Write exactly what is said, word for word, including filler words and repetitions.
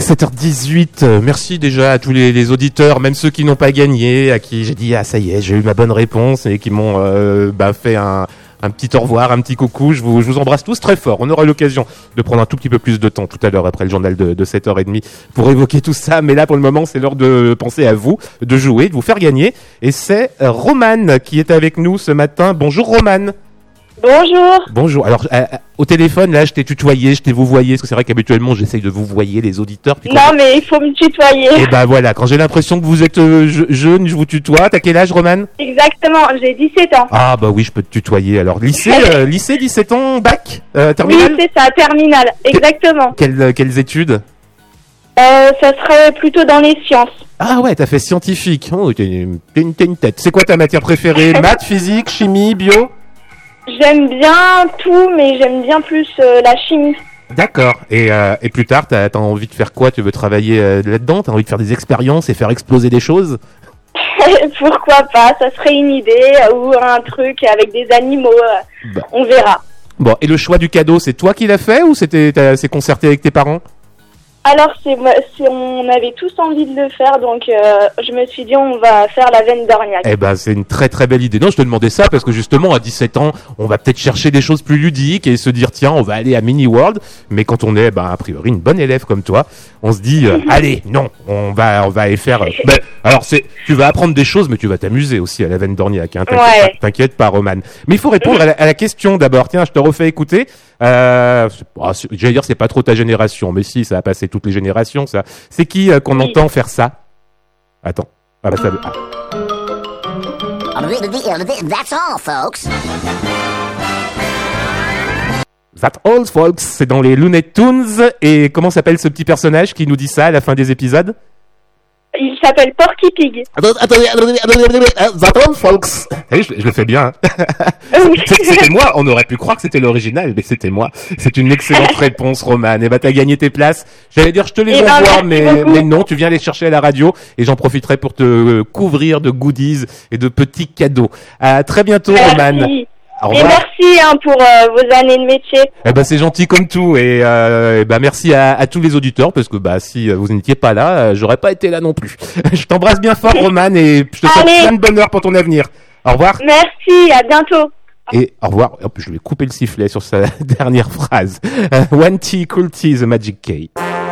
sept heures dix-huit, euh, merci déjà à tous les, les auditeurs, même ceux qui n'ont pas gagné, à qui j'ai dit ah ça y est, j'ai eu ma bonne réponse et qui m'ont euh, bah, fait un, un petit au revoir, un petit coucou. Je vous, je vous embrasse tous très fort. On aura l'occasion de prendre un tout petit peu plus de temps tout à l'heure après le journal de, de sept heures trente pour évoquer tout ça. Mais là pour le moment c'est l'heure de penser à vous, de jouer, de vous faire gagner. Et c'est euh, Romane qui est avec nous ce matin. Bonjour Romane. Bonjour. Bonjour. Alors, euh, au téléphone, là, je t'ai tutoyé, je t'ai vouvoyé, parce que c'est vrai qu'habituellement, j'essaye de vouvoyer les auditeurs. Non, quand... mais il faut me tutoyer. Et ben voilà, quand j'ai l'impression que vous êtes euh, je, jeune, je vous tutoie. T'as quel âge, Romane ? Exactement, j'ai dix-sept ans. Ah bah oui, je peux te tutoyer. Alors, lycée, euh, lycée, dix-sept ans, bac, euh, terminale ? Oui, c'est ça, terminale, exactement. Que- quelles, euh, quelles études ? Euh, ça serait plutôt dans les sciences. Ah ouais, t'as fait scientifique. Oh, t'as une, t'as une, t'as une tête. C'est quoi ta matière préférée ? Maths, physique, chimie, bio ? J'aime bien tout, mais j'aime bien plus euh, la chimie. D'accord. Et, euh, et plus tard, t'as, t'as envie de faire quoi ? Tu veux travailler euh, là-dedans ? T'as envie de faire des expériences et faire exploser des choses ? Pourquoi pas, ça serait une idée, ou un truc avec des animaux, euh, Bah. on verra. Bon, et le choix du cadeau, c'est toi qui l'as fait ou c'était t'as- c'est concerté avec tes parents ? Alors, c'est, c'est, on avait tous envie de le faire, donc euh, je me suis dit, on va faire la veine d'Orniac. Eh ben, c'est une très très belle idée. Non, je te demandais ça parce que justement, à dix-sept ans, on va peut-être chercher des choses plus ludiques et se dire, tiens, on va aller à Mini World. Mais quand on est, ben, a priori, une bonne élève comme toi, on se dit, euh, allez, non, on va, on va aller faire. euh, ben, alors, c'est, tu vas apprendre des choses, mais tu vas t'amuser aussi à la veine d'Orniac. Hein, t'inquiète, Ouais. pas, t'inquiète pas, Romane. Mais il faut répondre à la, à la question d'abord. Tiens, je te refais écouter. Euh, c'est- ah, c'est- j'allais dire, c'est pas trop ta génération, mais si, ça a passé toutes les générations, ça. C'est qui euh, qu'on Oui. entend faire ça ? Attends. Ah bah ça. Ah. That's all, folks. That all, folks, c'est dans les Looney Tunes. Et comment s'appelle ce petit personnage qui nous dit ça à la fin des épisodes ? Il s'appelle Porky Pig. Attendez, attendez, attendez, That all, folks. Vous savez, je, je le fais bien. Hein. Oui. C'est- C'était moi. On aurait pu croire que c'était l'original, mais c'était moi. C'est une excellente réponse, Romane. Et bah, t'as gagné tes places. J'allais dire, je te les Eh ben, envoie, merci mais, beaucoup. mais non, tu viens les chercher à la radio. Et j'en profiterai pour te euh, couvrir de goodies et de petits cadeaux. À très bientôt, Romane. Merci. Au Et revoir. merci hein, pour euh, vos années de métier. Eh ben c'est gentil comme tout et, euh, et ben merci à, à tous les auditeurs parce que bah si vous n'étiez pas là, euh, j'aurais pas été là non plus. Je t'embrasse bien fort, Romane, et je te souhaite Allez. plein de bonheur pour ton avenir. Au revoir Merci, à bientôt. et au revoir. Hop, je vais couper le sifflet sur sa dernière phrase. Euh, One T, Cool T, The Magic Key.